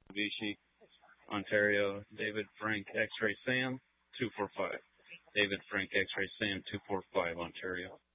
Vichy, Ontario. David Frank X-Ray Sam 245. David Frank X-Ray Sam 245, Ontario.